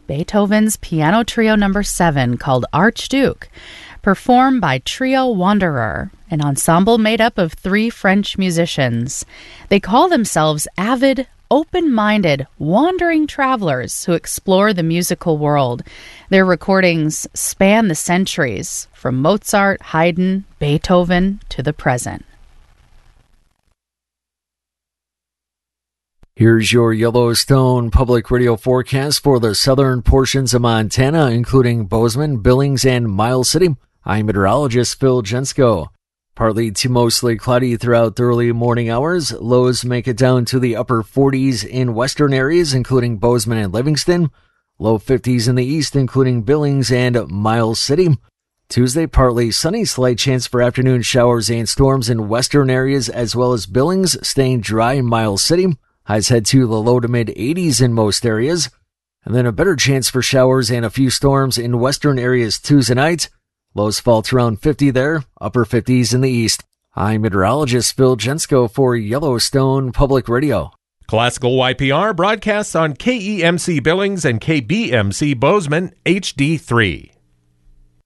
Beethoven's Piano Trio No. 7 called Archduke, performed by Trio Wanderer, an ensemble made up of 3 French musicians. They call themselves avid, open-minded, wandering travelers who explore the musical world. Their recordings span the centuries, from Mozart, Haydn, Beethoven to the present. Here's your Yellowstone Public Radio forecast for the southern portions of Montana, including Bozeman, Billings, and Miles City. I'm meteorologist Phil Jensko. Partly to mostly cloudy throughout the early morning hours. Lows make it down to the upper 40s in western areas, including Bozeman and Livingston. Low 50s in the east, including Billings and Miles City. Tuesday, partly sunny, slight chance for afternoon showers and storms in western areas, as well as Billings, staying dry in Miles City. Highs head to the low to mid 80s in most areas. And then a better chance for showers and a few storms in western areas Tuesday night. Lows fall to around 50 there, upper 50s in the east. I'm meteorologist Phil Jensko for Yellowstone Public Radio. Classical YPR broadcasts on KEMC Billings and KBMC Bozeman HD3.